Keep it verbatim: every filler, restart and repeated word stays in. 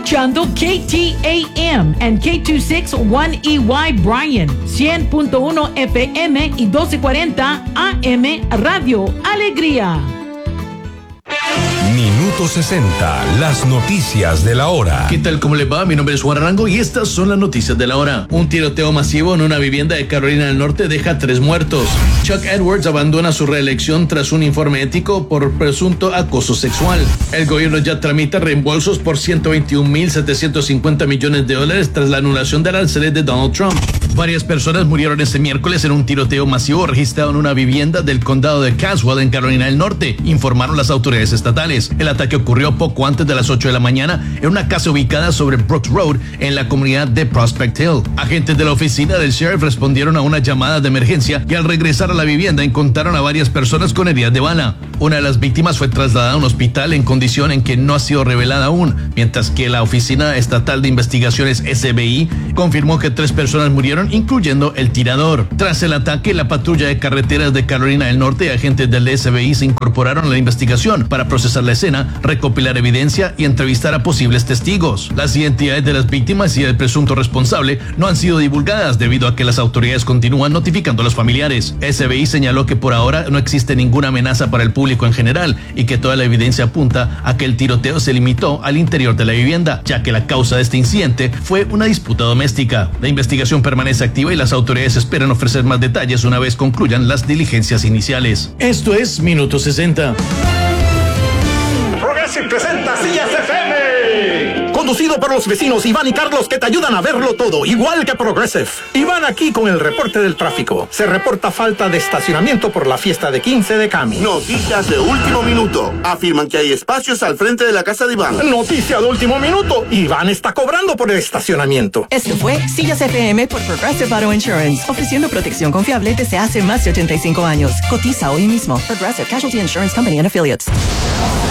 escuchando K T A M and K two sixty-one E Y Bryan, cien punto uno F M y doce cuarenta A M Radio Alegría. Minuto sesenta, las noticias de la hora. ¿Qué tal? ¿Cómo les va? Mi nombre es Juan Arango y estas son las noticias de la hora. Un tiroteo masivo en una vivienda de Carolina del Norte deja tres muertos. Chuck Edwards abandona su reelección tras un informe ético por presunto acoso sexual. El gobierno ya tramita reembolsos por ciento veintiún mil setecientos cincuenta millones de dólares tras la anulación de aranceles de Donald Trump. Varias personas murieron este miércoles en un tiroteo masivo registrado en una vivienda del condado de Caswell en Carolina del Norte, informaron las autoridades estatales. El ataque ocurrió poco antes de las ocho de la mañana en una casa ubicada sobre Brooks Road en la comunidad de Prospect Hill. Agentes de la oficina del sheriff respondieron a una llamada de emergencia y al regresar a la vivienda encontraron a varias personas con heridas de bala. Una de las víctimas fue trasladada a un hospital en condición en que no ha sido revelada aún, mientras que la Oficina Estatal de Investigaciones S B I confirmó que tres personas murieron, incluyendo el tirador. Tras el ataque, la patrulla de carreteras de Carolina del Norte y agentes del S B I se incorporaron a la investigación para procesar la escena, recopilar evidencia y entrevistar a posibles testigos. Las identidades de las víctimas y del presunto responsable no han sido divulgadas debido a que las autoridades continúan notificando a los familiares. S B I señaló que por ahora no existe ninguna amenaza para el público en general y que toda la evidencia apunta a que el tiroteo se limitó al interior de la vivienda, ya que la causa de este incidente fue una disputa doméstica. La investigación permanece activa y las autoridades esperan ofrecer más detalles una vez concluyan las diligencias iniciales. Esto es Minuto sesenta. Progressive presenta Sillas F M. Conducido por los vecinos Iván y Carlos, que te ayudan a verlo todo, igual que Progressive. Iván aquí con el reporte del tráfico. Se reporta falta de estacionamiento por la fiesta de quince de Cami. Noticias de último minuto. Afirman que hay espacios al frente de la casa de Iván. Noticia de último minuto. Iván está cobrando por el estacionamiento. Esto fue Sillas F M por Progressive Auto Insurance, ofreciendo protección confiable desde hace más de ochenta y cinco años. Cotiza hoy mismo. Progressive Casualty Insurance Company and Affiliates.